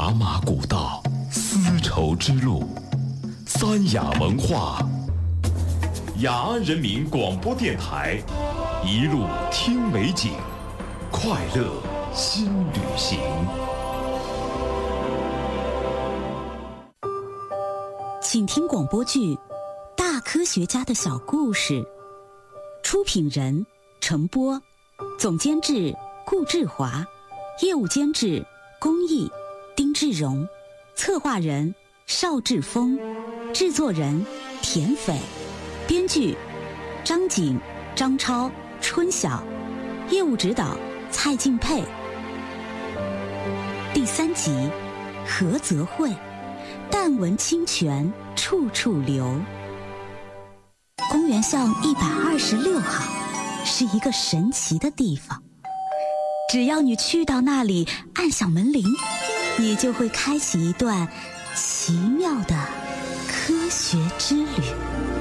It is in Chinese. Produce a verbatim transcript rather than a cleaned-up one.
茶马古道，丝绸之路，三雅文化。雅安人民广播电台，一路听美景，快乐新旅行。 请听广播剧《大科学家的小故事》，出品人程波，总监制顾志华，业务监制龚毅、丁志荣，策划人邵志峰，制作人田斐，编剧张景、张超、春晓，业务指导蔡敬佩。第三集，菏泽会，但闻清泉处处流。公园巷一百二十六号是一个神奇的地方，只要你去到那里，按响门铃，你就会开启一段奇妙的科学之旅。